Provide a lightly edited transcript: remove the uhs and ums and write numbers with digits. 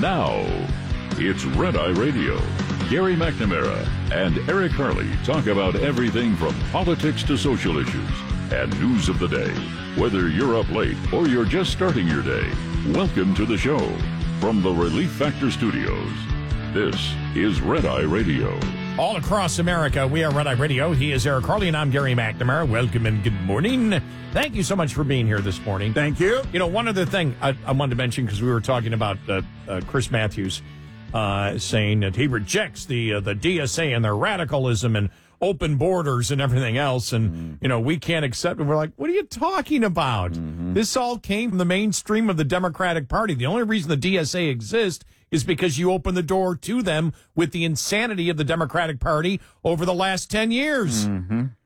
Now, it's Red Eye Radio. Gary McNamara and Eric Harley talk about everything from politics to social issues and news of the day. Whether you're up late or you're just starting your day, welcome to the show. From the Relief Factor Studios, this is Red Eye Radio. All across America, we are Red Eye Radio. He is Eric Harley, and I'm Gary McNamara. Welcome and good morning. Thank you so much for being here this morning. Thank you. You know, one other thing I wanted to mention, because we were talking about Chris Matthews saying that he rejects the DSA and their radicalism and open borders and everything else, and you know, we can't accept it. We're like, what are you talking about? This all came from the mainstream of the Democratic Party. The only reason the DSA exists is because you open the door to them with the insanity of the Democratic Party over the last 10 years.